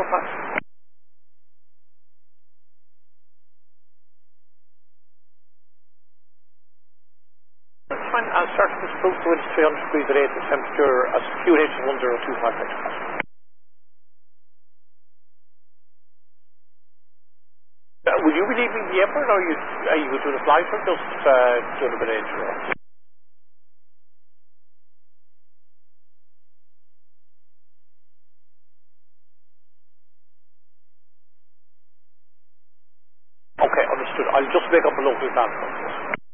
Belfast. That's fine. I'll start this cruise to 300 degrees at 8 with temperature as QH 1025 hectopascal. Will you be leaving the airport, or are you doing a flight, or just doing a bit of intro? Okay, understood. I'll just make up a local transport.